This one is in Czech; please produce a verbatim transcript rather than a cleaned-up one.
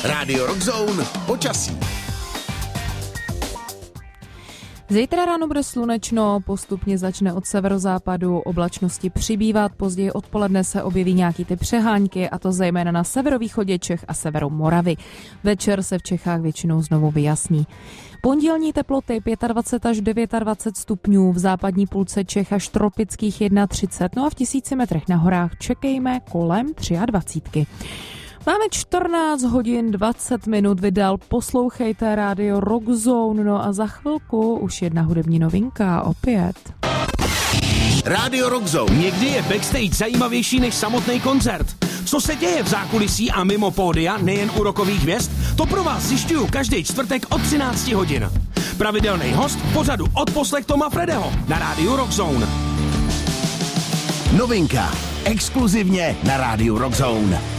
Rádio Rockzone počasí. Zítra ráno bude slunečno, postupně začne od severozápadu oblačnosti přibývat, později odpoledne se objeví nějaký ty přehánky, a to zejména na severovýchodě Čech a severu Moravy. Večer se v Čechách většinou znovu vyjasní. Pondělní teploty dvacet pět až dvacet devět stupňů, v západní půlce Čech až tropických třicet jedna, no a v tisíci metrech na horách čekejme kolem dvacet tři. Máme čtrnáct hodin dvacet minut, vydal, poslouchejte Rádio Rockzone, no a za chvilku už jedna hudební novinka opět. Rádio Rockzone. Někdy je backstage zajímavější než samotný koncert. Co se děje v zákulisí a mimo pódia, nejen u rockových hvězd, to pro vás zjišťuju každý čtvrtek od třináct hodin. Pravidelný host v pořadu Odposlech Toma Fredeho na Rádiu Rockzone. Novinka. Exkluzivně na Rádiu Rockzone.